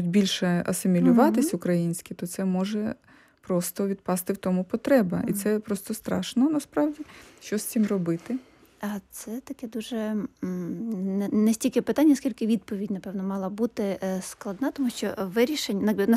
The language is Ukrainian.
більше асимілюватись українські, то це може просто відпасти в тому потреба. І це просто страшно, насправді, що з цим робити. А це таке дуже не стільки питання, скільки відповідь, напевно, мала бути складна, тому що вирішення,